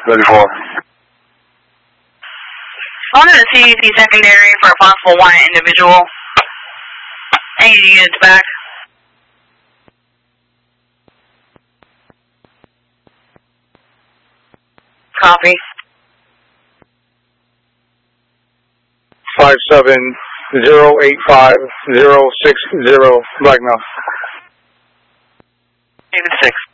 Ready for. On to the CDC secondary for a possible wanted individual. I need units back. Copy. 57085-060 Blackmouth. David 6.